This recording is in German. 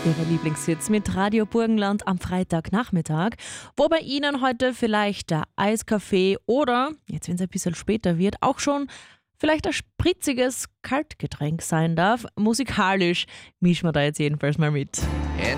Ihre Lieblingshits mit Radio Burgenland am Freitagnachmittag, wo bei Ihnen heute vielleicht der Eiskaffee oder, jetzt wenn es ein bisschen später wird, auch schon vielleicht ein spritziges Kaltgetränk sein darf. Musikalisch mischen wir da jetzt jedenfalls mal mit.